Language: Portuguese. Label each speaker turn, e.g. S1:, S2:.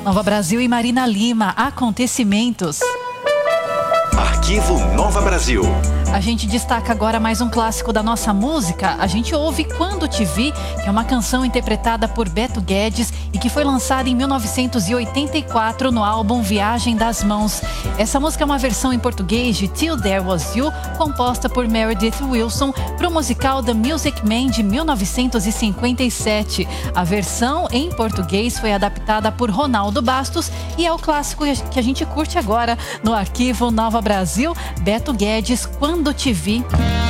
S1: Nova Brasil e Marina Lima, acontecimentos.
S2: Arquivo Nova Brasil.
S1: A gente destaca agora mais um clássico da nossa música. A gente ouve Quando Te Vi, que é uma canção interpretada por Beto Guedes e que foi lançada em 1984 no álbum Viagem das Mãos. Essa música é uma versão em português de Till There Was You, composta por Meredith Willson para o musical The Music Man de 1957. A versão em português foi adaptada por Ronaldo Bastos e é o clássico que a gente curte agora no Arquivo Nova Brasil. Beto Guedes, Quando Te Vi.